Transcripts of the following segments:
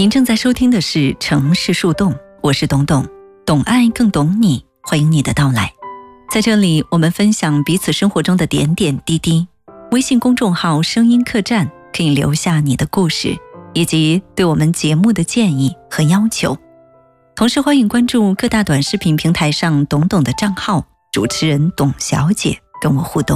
您正在收听的是城市树洞，我是董董，懂爱更懂你，欢迎你的到来。在这里，我们分享彼此生活中的点点滴滴。微信公众号声音客栈可以留下你的故事，以及对我们节目的建议和要求。同时欢迎关注各大短视频平台上董董的账号，主持人董小姐跟我互动。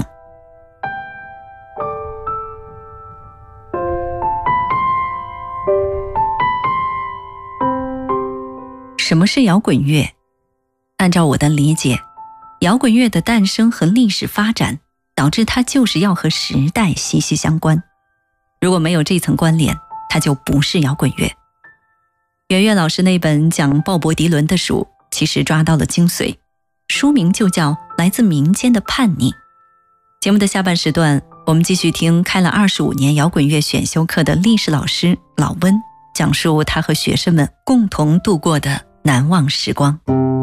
什么是摇滚乐？按照我的理解，摇滚乐的诞生和历史发展导致它就是要和时代息息相关。如果没有这层关联，它就不是摇滚乐。袁岳老师那本讲鲍勃迪伦的书其实抓到了精髓，书名就叫《来自民间的叛逆》。节目的下半时段，我们继续听开了25年摇滚乐选修课的历史老师老温讲述他和学生们共同度过的难忘时光。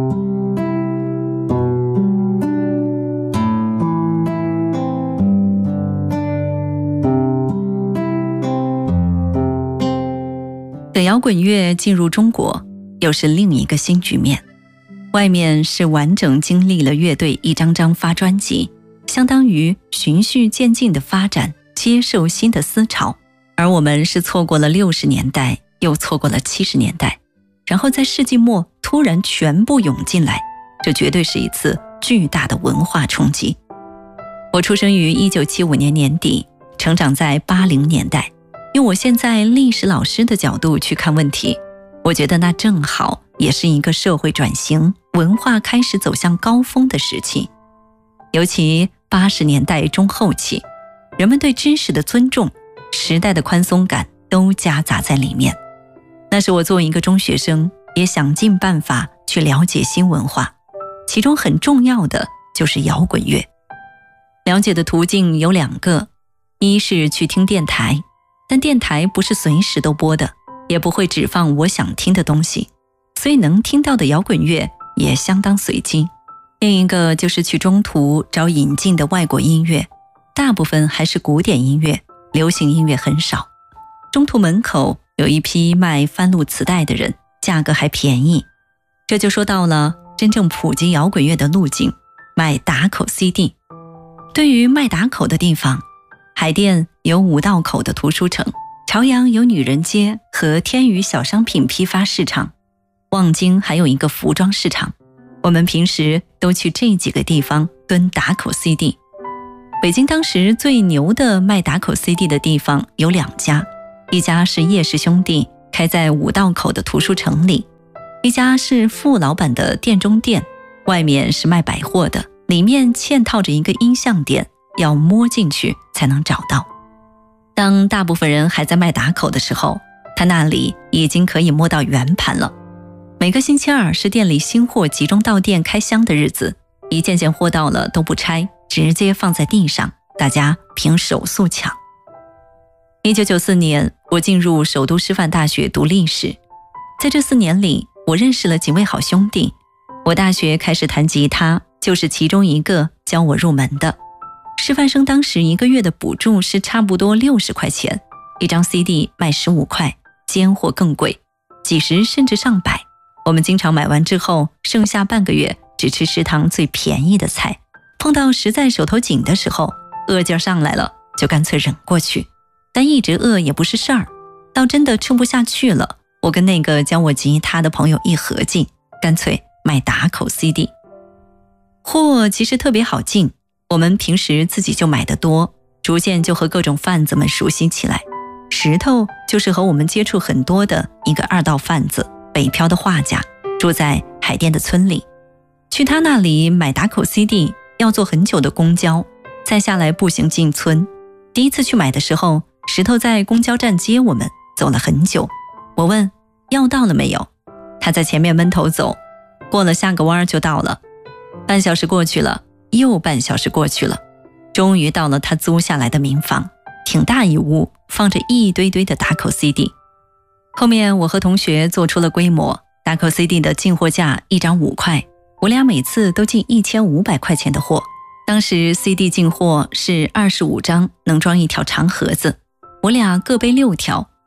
等摇滚乐进入中国，又是另一个新局面。外面是完整经历了乐队一张张发专辑，相当于循序渐进的发展，接受新的思潮，而我们是错过了60年代，又错过了70年代，然后在世纪末突然全部涌进来，这绝对是一次巨大的文化冲击。我出生于1975年年底，成长在80年代，用我现在历史老师的角度去看问题，我觉得那正好也是一个社会转型、文化开始走向高峰的时期。尤其80年代中后期，人们对知识的尊重、时代的宽松感都夹杂在里面。那是我作为一个中学生，也想尽办法去了解新文化，其中很重要的就是摇滚乐。了解的途径有2个，一是去听电台，但电台不是随时都播的，也不会只放我想听的东西，所以能听到的摇滚乐也相当随机。另一个就是去中途找引进的外国音乐，大部分还是古典音乐，流行音乐很少。中途门口有一批卖翻录磁带的人，价格还便宜。这就说到了真正普及摇滚乐的路径，卖打口 CD。 对于卖打口的地方，海淀有五道口的图书城，朝阳有女人街和天宇小商品批发市场，望京还有一个服装市场。我们平时都去这几个地方蹲打口 CD。 北京当时最牛的卖打口 CD 的地方有2家，一家是叶氏兄弟开在五道口的图书城里，一家是傅老板的店中店，外面是卖百货的，里面嵌套着一个音像店，要摸进去才能找到。当大部分人还在卖打口的时候，他那里已经可以摸到圆盘了。每个星期二是店里新货集中到店开箱的日子，一件件货到了都不拆，直接放在地上，大家凭手速抢。1994年，我进入首都师范大学读历史，在这4年里，我认识了几位好兄弟。我大学开始弹吉他，就是其中一个教我入门的。师范生当时1个月的补助是差不多60块钱，一张 CD 卖15块，尖货更贵，几十甚至上百。我们经常买完之后，剩下半个月只吃食堂最便宜的菜，碰到实在手头紧的时候，饿劲上来了，就干脆忍过去。但一直饿也不是事儿，到真的撑不下去了，我跟那个教我吉他的朋友一合计，干脆卖打口 CD。 货其实特别好进，我们平时自己就买得多，逐渐就和各种贩子们熟悉起来。石头就是和我们接触很多的一个2道贩子，北漂的画家，住在海淀的村里。去他那里买打口 CD 要坐很久的公交，再下来步行进村。第一次去买的时候，石头在公交站接我们，走了很久。我问要到了没有，他在前面闷头走，过了下个弯就到了。半小时过去了，又半小时过去了，终于到了他租下来的民房，挺大一屋，放着一堆堆的打口 CD。 后面我和同学做出了规模，打口 CD 的进货价1张5块，我俩每次都进1500块钱的货。当时 CD 进货是25张，能装一条长盒子，我俩各背6条，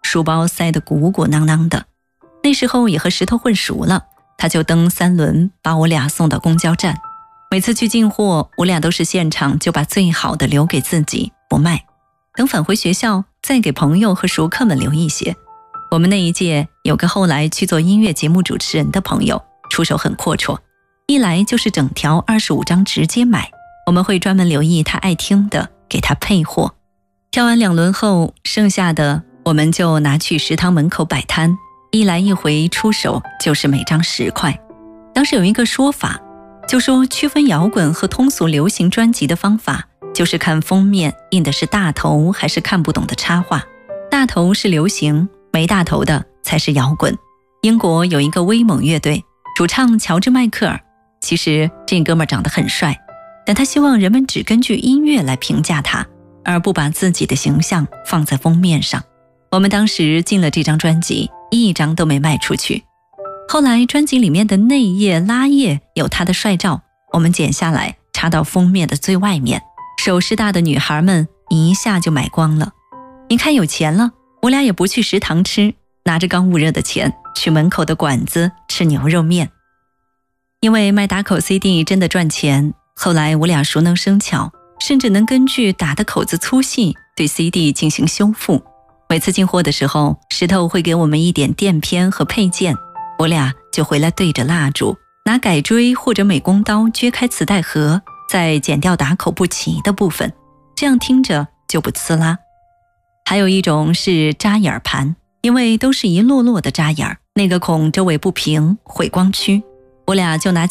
书包塞得鼓鼓囊囊的。那时候也和石头混熟了，他就蹬3轮把我俩送到公交站。每次去进货，我俩都是现场就把最好的留给自己，不卖。等返回学校，再给朋友和熟客们留一些。我们那一届有个后来去做音乐节目主持人的朋友，出手很阔绰，一来就是整条25张直接买，我们会专门留意他爱听的，给他配货。跳完2轮后，剩下的我们就拿去食堂门口摆摊，一来一回出手就是每张10块。当时有一个说法，就说区分摇滚和通俗流行专辑的方法，就是看封面印的是大头还是看不懂的插画。大头是流行，没大头的才是摇滚。英国有一个威猛乐队，主唱乔治迈克尔，其实这哥们长得很帅，但他希望人们只根据音乐来评价他，而不把自己的形象放在封面上。我们当时进了这张专辑，1张都没卖出去。后来专辑里面的内页拉页有他的帅照，我们剪下来插到封面的最外面，手势大的女孩们一下就买光了。你看有钱了，我俩也不去食堂吃，拿着刚捂热的钱去门口的馆子吃牛肉面。因为卖打口 CD 真的赚钱，后来我俩熟能生巧，甚至能根据打的口子粗细对 CD 进行修复。每次进货的时候，石头会给我们一点垫片和配件，我俩就回来对着蜡烛，拿改锥或者美工刀撅开磁带盒，再剪掉打口不齐的部分，这样听着就不呲啦。还有一种是扎眼盘，因为都是一摞摞的扎眼，那个孔周围不平，会光驱，我俩就拿